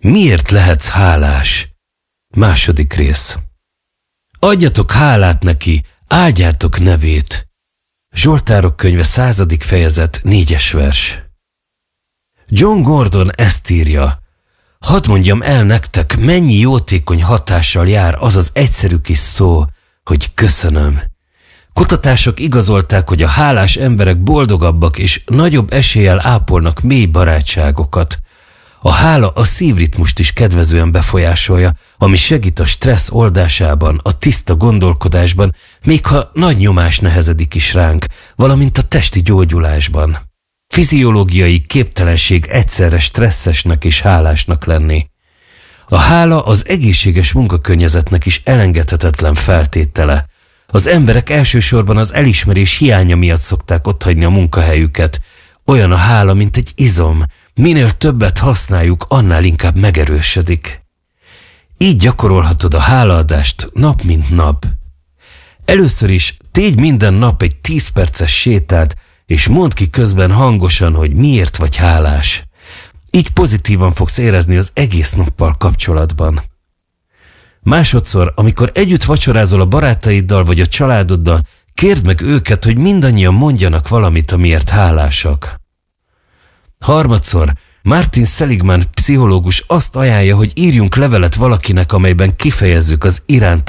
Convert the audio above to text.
Miért lehetsz hálás? Második rész. Adjatok hálát neki, áldjátok nevét. Zsoltárok könyve 100. fejezet 4. vers. John Gordon ezt írja: hadd mondjam el nektek, mennyi jótékony hatással jár az az egyszerű kis szó, hogy köszönöm. Kutatások igazolták, hogy a hálás emberek boldogabbak és nagyobb eséllyel ápolnak mély barátságokat. A hála a szívritmust is kedvezően befolyásolja, ami segít a stressz oldásában, a tiszta gondolkodásban, még ha nagy nyomás nehezedik is ránk, valamint a testi gyógyulásban. Fiziológiai képtelenség egyszerre stresszesnek és hálásnak lenni. A hála az egészséges munkakörnyezetnek is elengedhetetlen feltétele. Az emberek elsősorban az elismerés hiánya miatt szokták otthagyni a munkahelyüket. Olyan a hála, mint egy izom. Minél többet használjuk, annál inkább megerősödik. Így gyakorolhatod a hálaadást nap mint nap. Először is tégy minden nap egy 10 perces sétát, és mondd ki közben hangosan, hogy miért vagy hálás. Így pozitívan fogsz érezni az egész nappal kapcsolatban. Másodszor, amikor együtt vacsorázol a barátaiddal vagy a családoddal, kérd meg őket, hogy mindannyian mondjanak valamit, amiért hálásak. Harmadszor, Martin Seligman pszichológus azt ajánlja, hogy írjunk levelet valakinek, amelyben kifejezzük az iránt